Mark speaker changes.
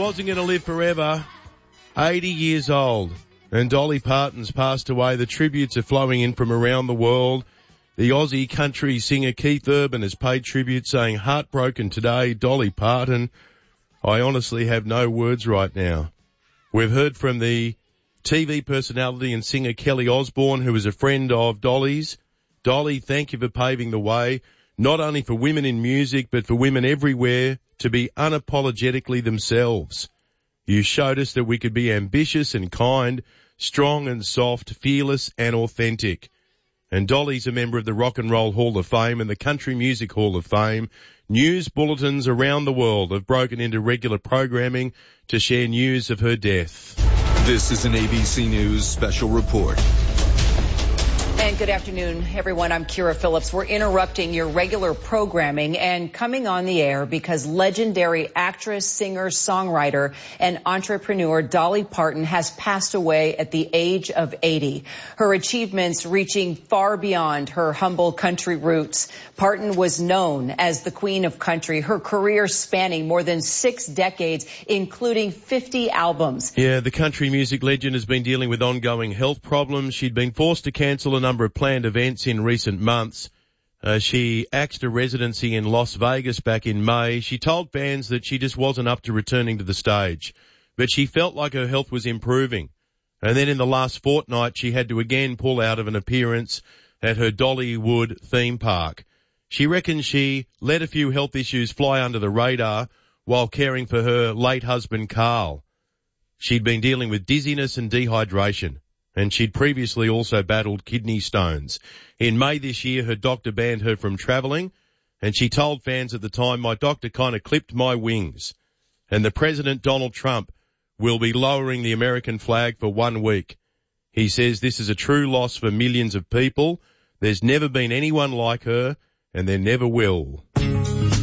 Speaker 1: wasn't going to live forever. 80 years old. And Dolly Parton's passed away. The tributes are flowing in from around the world. The Aussie country singer Keith Urban has paid tribute, saying, heartbroken today, Dolly Parton. I honestly have no words right now. We've heard from the TV personality and singer Kelly Osbourne, who is a friend of Dolly's. Dolly, thank you for paving the way, not only for women in music, but for women everywhere to be unapologetically themselves. You showed us that we could be ambitious and kind, strong and soft, fearless and authentic. And Dolly's a member of the Rock and Roll Hall of Fame and the Country Music Hall of Fame. News bulletins around the world have broken into regular programming to share news of her death.
Speaker 2: This is an ABC News special report.
Speaker 3: And good afternoon, everyone. I'm Kira Phillips. We're interrupting your regular programming and coming on the air because legendary actress, singer, songwriter, and entrepreneur Dolly Parton has passed away at the age of 80. Her achievements reaching far beyond her humble country roots. Parton was known as the Queen of Country, her career spanning more than 6 decades, including 50 albums.
Speaker 1: Yeah, the country music legend has been dealing with ongoing health problems. She'd been forced to cancel a number of planned events in recent months. She axed a residency in Las Vegas back in May. She told fans that she just wasn't up to returning to the stage, but she felt like her health was improving. And then in the last fortnight, she had to again pull out of an appearance at her Dollywood theme park. She reckons she let a few health issues fly under the radar while caring for her late husband, Carl. She'd been dealing with dizziness and dehydration, and she'd previously also battled kidney stones. In May this year, her doctor banned her from travelling, and she told fans at the time, my doctor kind of clipped my wings. And the President, Donald Trump, will be lowering the American flag for 1 week. He says this is a true loss for millions of people. There's never been anyone like her, and there never will.